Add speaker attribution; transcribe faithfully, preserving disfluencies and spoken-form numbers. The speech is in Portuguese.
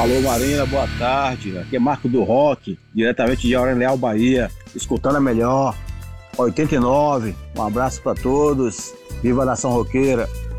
Speaker 1: Alô Marina, boa tarde. Aqui é Marco do Rock, diretamente de Aurelia, Bahia, escutando a melhor oitenta e nove. Um abraço para todos. Viva a nação roqueira.